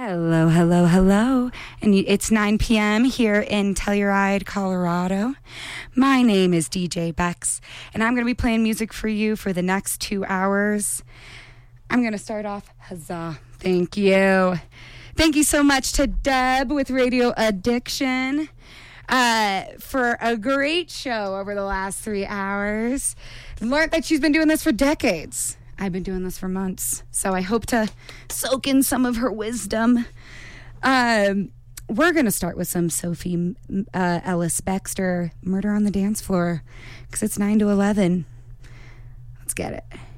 Hello, hello, hello. And it's 9 p.m. here in Telluride, Colorado. My name is DJ Bex, and I'm going to be playing music for you for the next 2 hours. I'm going to start off, huzzah, thank you. Thank you so much to Deb with Radio Addiction for a great show over the last 3 hours. Learned that she's been doing this for decades. I've been doing this for months, so I hope to soak in some of her wisdom. We're going to start with some Sophie Ellis Bextor, Murder on the Dance Floor, because it's 9 to 11. Let's get it.